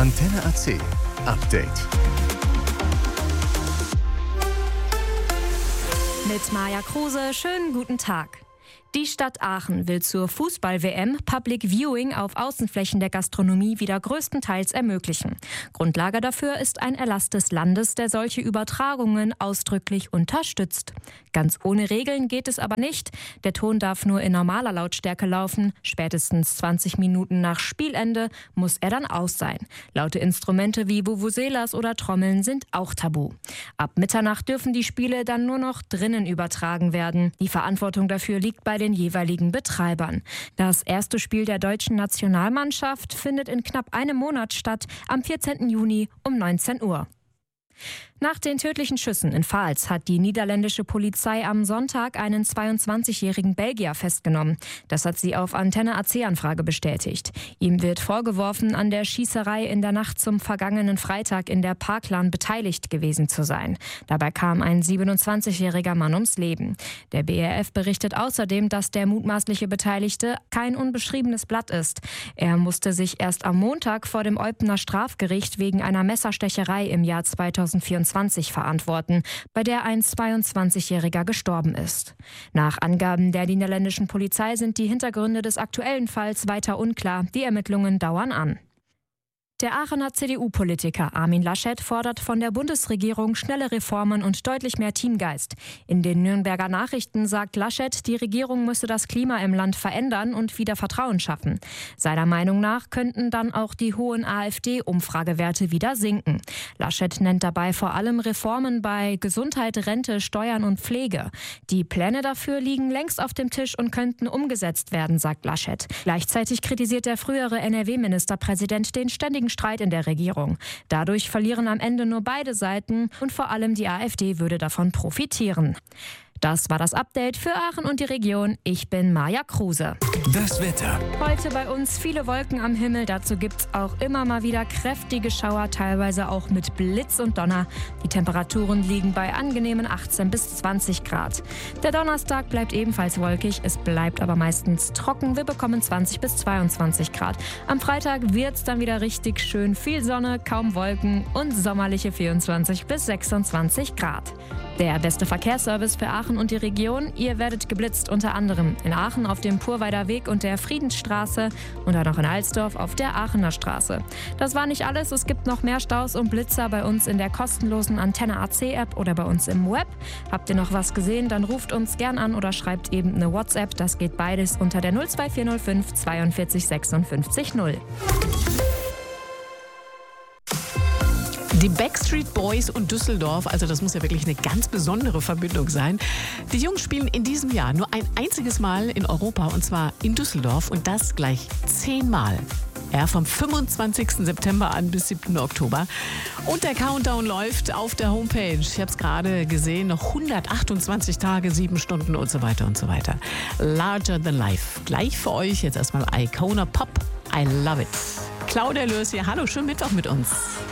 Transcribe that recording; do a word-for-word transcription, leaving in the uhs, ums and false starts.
Antenne A C Update. Mit Maja Kruse, schönen guten Tag. Die Stadt Aachen will zur Fußball-W M Public Viewing auf Außenflächen der Gastronomie wieder größtenteils ermöglichen. Grundlage dafür ist ein Erlass des Landes, der solche Übertragungen ausdrücklich unterstützt. Ganz ohne Regeln geht es aber nicht. Der Ton darf nur in normaler Lautstärke laufen. Spätestens zwanzig Minuten nach Spielende muss er dann aus sein. Laute Instrumente wie Vuvuzelas oder Trommeln sind auch tabu. Ab Mitternacht dürfen die Spiele dann nur noch drinnen übertragen werden. Die Verantwortung dafür liegt bei den jeweiligen Betreibern. Das erste Spiel der deutschen Nationalmannschaft findet in knapp einem Monat statt, am vierzehnten Juni um neunzehn Uhr. Nach den tödlichen Schüssen in Vaals hat die niederländische Polizei am Sonntag einen zweiundzwanzigjährigen Belgier festgenommen. Das hat sie auf Antenne A C-Anfrage bestätigt. Ihm wird vorgeworfen, an der Schießerei in der Nacht zum vergangenen Freitag in der Parklaan beteiligt gewesen zu sein. Dabei kam ein siebenundzwanzigjähriger Mann ums Leben. Der B R F berichtet außerdem, dass der mutmaßliche Beteiligte kein unbeschriebenes Blatt ist. Er musste sich erst am Montag vor dem Eupener Strafgericht wegen einer Messerstecherei im Jahr zweitausendvierundzwanzig verantworten, bei der ein zweiundzwanzigjähriger gestorben ist. Nach Angaben der niederländischen Polizei sind die Hintergründe des aktuellen Falls weiter unklar. Die Ermittlungen dauern an. Der Aachener C D U-Politiker Armin Laschet fordert von der Bundesregierung schnelle Reformen und deutlich mehr Teamgeist. In den Nürnberger Nachrichten sagt Laschet, die Regierung müsse das Klima im Land verändern und wieder Vertrauen schaffen. Seiner Meinung nach könnten dann auch die hohen AfD-Umfragewerte wieder sinken. Laschet nennt dabei vor allem Reformen bei Gesundheit, Rente, Steuern und Pflege. Die Pläne dafür liegen längst auf dem Tisch und könnten umgesetzt werden, sagt Laschet. Gleichzeitig kritisiert der frühere N R W-Ministerpräsident den ständigen Streit in der Regierung. Dadurch verlieren am Ende nur beide Seiten und vor allem die AfD würde davon profitieren. Das war das Update für Aachen und die Region. Ich bin Maja Kruse. Das Wetter. Heute bei uns viele Wolken am Himmel. Dazu gibt's auch immer mal wieder kräftige Schauer, teilweise auch mit Blitz und Donner. Die Temperaturen liegen bei angenehmen achtzehn bis zwanzig Grad. Der Donnerstag bleibt ebenfalls wolkig. Es bleibt aber meistens trocken. Wir bekommen zwanzig bis zweiundzwanzig Grad. Am Freitag wird's dann wieder richtig schön. Viel Sonne, kaum Wolken und sommerliche vierundzwanzig bis sechsundzwanzig Grad. Der beste Verkehrsservice für Aachen und die Region. Ihr werdet geblitzt, unter anderem in Aachen auf dem Purweider Weg und der Friedensstraße und dann noch in Alsdorf auf der Aachener Straße. Das war nicht alles. Es gibt noch mehr Staus und Blitzer bei uns in der kostenlosen Antenne A C App oder bei uns im Web. Habt ihr noch was gesehen, dann ruft uns gern an oder schreibt eben eine WhatsApp. Das geht beides unter der null zwei vier null fünf zweiundvierzig sechsundfünfzig null. Die Backstreet Boys und Düsseldorf, also das muss ja wirklich eine ganz besondere Verbindung sein. Die Jungs spielen in diesem Jahr nur ein einziges Mal in Europa und zwar in Düsseldorf und das gleich zehnmal. Ja, vom fünfundzwanzigsten September an bis siebten Oktober. Und der Countdown läuft auf der Homepage. Ich habe es gerade gesehen, noch hundertachtundzwanzig Tage, sieben Stunden und so weiter und so weiter. Larger than life. Gleich für euch jetzt erstmal Icona Pop. I love it. Claudia Lörs hier. Hallo, schönen Mittwoch mit uns.